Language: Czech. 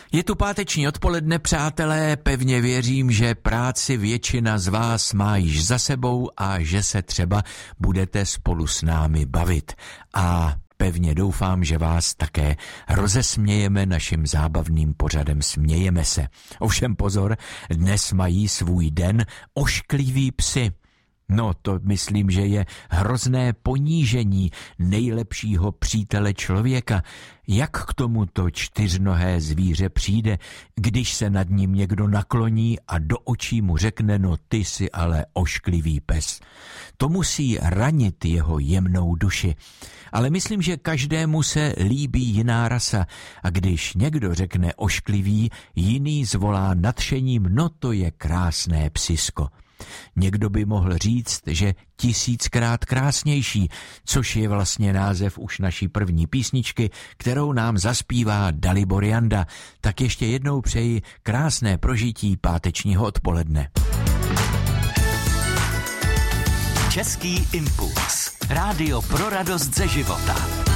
Je tu páteční odpoledne, přátelé, pevně věřím, že práci většina z vás má již za sebou a že se třeba budete spolu s námi bavit. A pevně doufám, že vás také rozesmějeme naším zábavným pořadem Smějeme se. Ovšem pozor, dnes mají svůj den oškliví psy. No to myslím, že je hrozné ponížení nejlepšího přítele člověka. Jak k tomuto čtyřnohé zvíře přijde, když se nad ním někdo nakloní a do očí mu řekne, no ty jsi ale ošklivý pes. To musí ranit jeho jemnou duši. Ale myslím, že každému se líbí jiná rasa a když někdo řekne ošklivý, jiný zvolá nadšením, no to je krásné psisko. Někdo by mohl říct, že 1000krát krásnější, což je vlastně název už naší první písničky, kterou nám zaspívá Dalibor Janda. Tak ještě jednou přeji krásné prožití pátečního odpoledne. Český impuls. Rádio pro radost ze života.